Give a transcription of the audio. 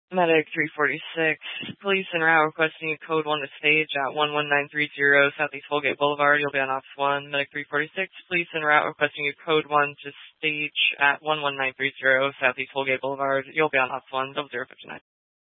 Medic 346, police en route requesting a code 1 to stage at 11930 Southeast Holgate Boulevard. You'll be on Ops 1. Medic 346, police en route requesting a code 1 to stage at 11930 Southeast Holgate Boulevard. You'll be on Ops 1, 0059.